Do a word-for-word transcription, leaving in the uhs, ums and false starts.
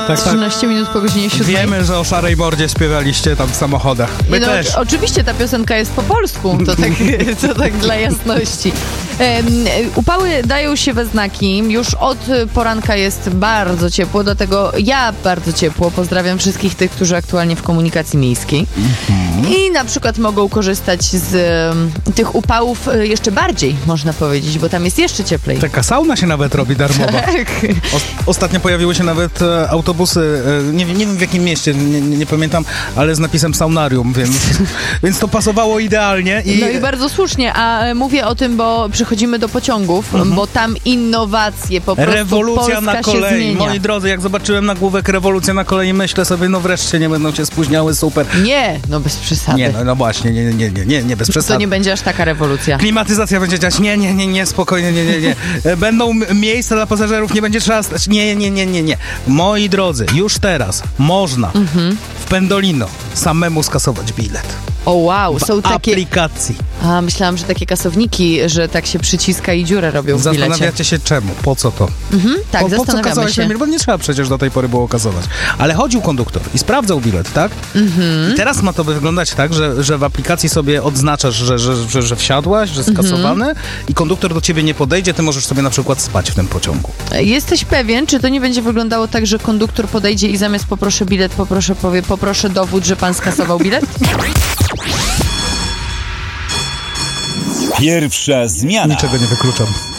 tak, trzynaście tak. minut po godzinie siódmej. Wiemy, że o szarej mordzie śpiewaliście tam w samochodach. My no, też. Oczywiście ta piosenka jest po polsku, to tak, to tak dla jasności. Um, upały dają się we znaki. Już od poranka jest bardzo ciepło, dlatego ja bardzo ciepło pozdrawiam wszystkich tych, którzy aktualnie w komunikacji miejskiej. Mhm. I na przykład mogą korzystać z um, tych upałów jeszcze bardziej, można powiedzieć, bo tam jest jeszcze cieplej. Taka sauna się nawet robi darmowa. Tak. O, ostatnio pojawiły się nawet e, autobusy, e, nie, nie wiem w jakim mieście, nie, nie, nie pamiętam, ale z napisem saunarium, więc, więc to pasowało idealnie. I... No i bardzo słusznie, a e, mówię o tym, bo przechodzimy do pociągów, mhm. bo tam innowacje, po prostu rewolucja Polska na kolei. się zmienia. Moi drodzy, jak zobaczyłem nagłówek rewolucja na kolei, myślę sobie, no wreszcie nie będą się spóźniały, super. Nie, no bez przesady. Nie, no, no właśnie, nie, nie, nie, nie, nie bez przesady. To nie będzie aż taka rewolucja. Klimatyzacja będzie działać, nie, nie, nie, nie, spokojnie, nie, nie, nie. Będą miejsca dla pasażerów, nie będzie trzeba stać, nie, nie, nie, nie, nie. Moi drodzy, już teraz można mhm. w Pendolino samemu skasować bilet. O wow, w są takie... aplikacji. A, myślałam, że takie kasowniki, że tak się przyciska i dziurę robią w bilecie. Zastanawiacie się czemu, po co to? Mhm, tak, po, zastanawiamy po co się. Bilet? Bo nie trzeba przecież do tej pory było kasować. Ale chodził konduktor i sprawdzał bilet, tak? Mhm. I teraz ma to wyglądać tak, że, że w aplikacji sobie odznaczasz, że, że, że, że wsiadłaś, że skasowany mhm. i konduktor do ciebie nie podejdzie, ty możesz sobie na przykład spać w tym pociągu. Jesteś pewien, czy to nie będzie wyglądało tak, że konduktor podejdzie i zamiast poproszę bilet, poproszę, powie, poproszę dowód, że pan skasował bilet? Pierwsza zmiana. Niczego nie wykluczam.